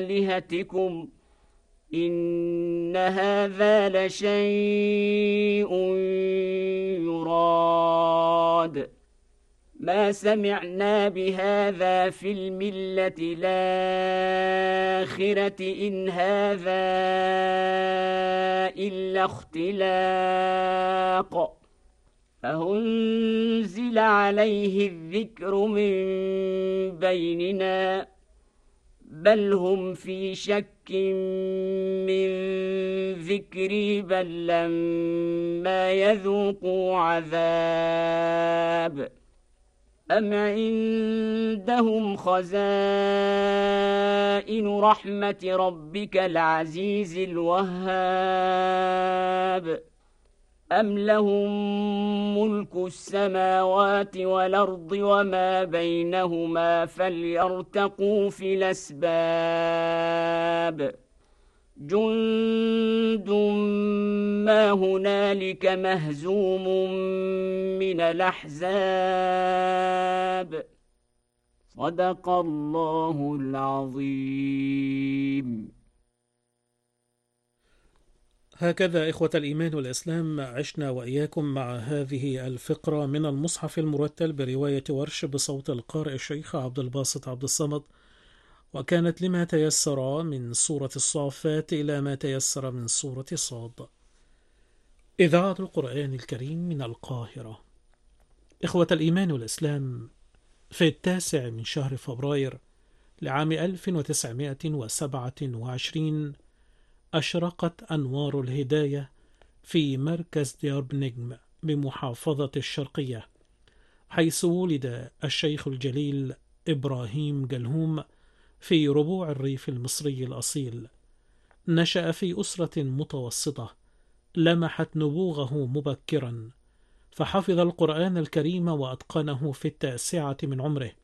آلهتكم إن هذا لشيء يراد ما سمعنا بهذا في الملة الآخرة إن هذا إلا اختلاق أأنزل عليه الذكر من بيننا بل هم في شك من ذكري بل لما يذوقوا عذاب أم عندهم خزائن رحمة ربك العزيز الوهاب أم لهم ملك السماوات والأرض وما بينهما فليرتقوا في الأسباب جند ما هنالك مهزوم من الأحزاب صدق الله العظيم. هكذا إخوة الإيمان والإسلام عشنا وإياكم مع هذه الفقرة من المصحف المرتل برواية ورش بصوت القارئ الشيخ عبد الباسط عبد الصمد، وكانت لما تيسر من سورة الصافات إلى ما تيسر من سورة صاد. إذاعة القرآن الكريم من القاهرة. إخوة الإيمان والإسلام، في 9 من شهر فبراير لعام 1927 أشرقت أنوار الهداية في مركز ديرب نجم بمحافظة الشرقية، حيث ولد الشيخ الجليل إبراهيم جلهوم في ربوع الريف المصري الأصيل. نشأ في أسرة متوسطة لمحت نبوغه مبكرا، فحفظ القرآن الكريم وأتقنه في 9 من عمره،